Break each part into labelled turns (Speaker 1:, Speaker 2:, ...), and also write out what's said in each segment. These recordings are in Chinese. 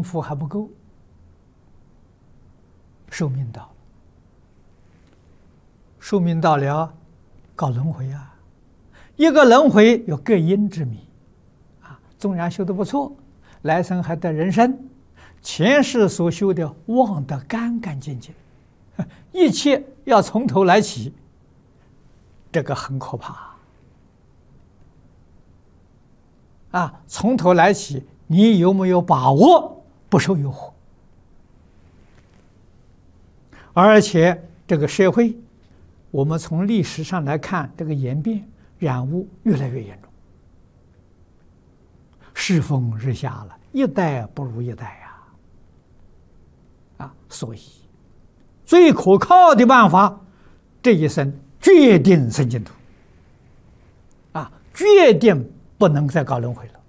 Speaker 1: 福还不够，寿命到了，寿命到了，搞轮回啊！一个轮回有各因之谜啊，纵然修得不错，来生还得人身，前世所修的忘得干干净净，一切要从头来起，这个很可怕啊！从头来起，你有没有把握不受诱惑？而且这个社会，我们从历史上来看，这个演变染污越来越严重，世风日下了，一代不如一代呀！所以最可靠的办法，这一生决定生净土决定不能再搞轮回了。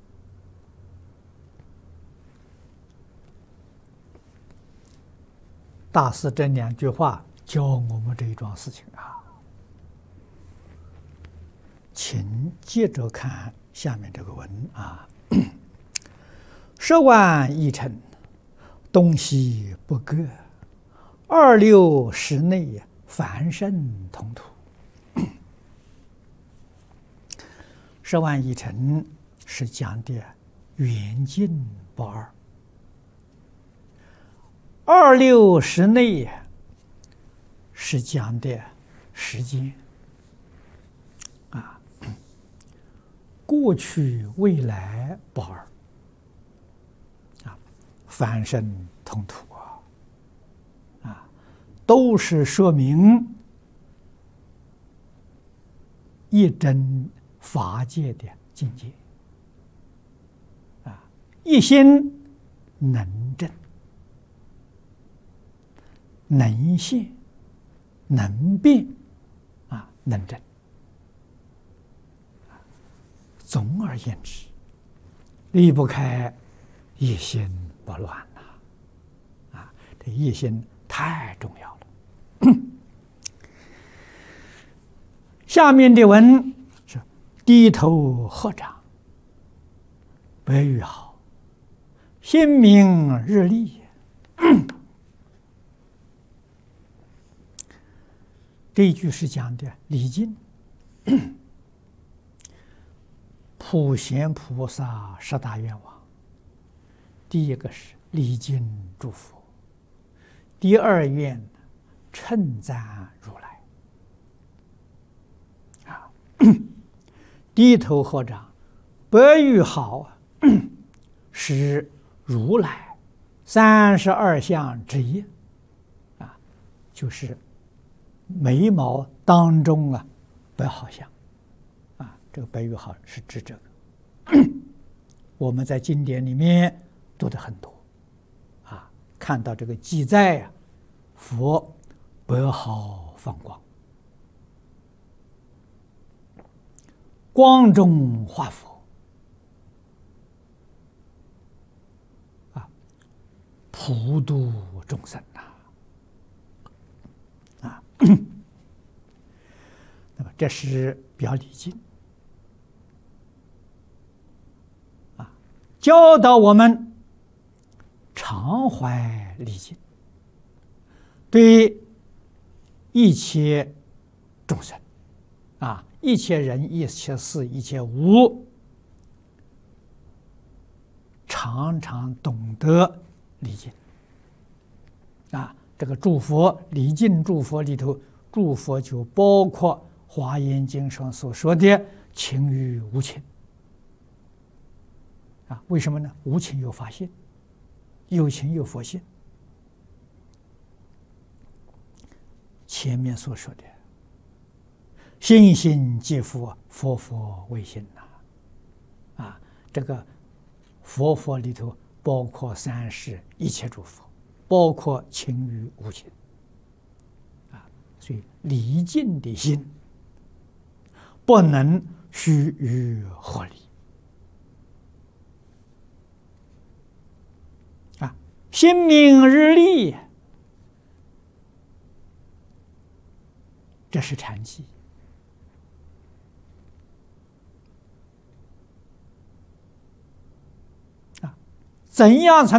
Speaker 1: 大师这2句话教我们这一桩事情啊，请接着看下面这个文啊：10万亿城，东西不各，26时内，凡圣同土。10万亿城是讲的远近不二。26时内是讲的时间过去未来不二凡圣同土都是说明一真法界的境界一心能证。能现能变能证。总而言之，离不开一心不乱这一心太重要了。下面的文是低头合掌，白玉好，心明日丽。这一句是讲的礼敬，普贤菩萨10大愿望。第一个是礼敬诸佛，第2愿称赞如来低头合掌，白玉好是如来32相之一就是眉毛当中白毫相这个白玉毫是指这个。我们在经典里面读的很多看到这个记载佛白毫放光，光中化佛普度众生那么这是表礼敬教导我们常怀礼敬，对一切众生一切人、一切事、一切物，常常懂得礼敬这个诸佛礼敬诸佛里头，诸佛就包括华严经上所说的情与无情为什么呢？无情有法性，有情有佛性。前面所说的心心即佛，佛佛为心这个佛里头包括3世一切诸佛，包括情与无情所以礼敬的心不能虚与合理心明日丽，这是禅机怎样才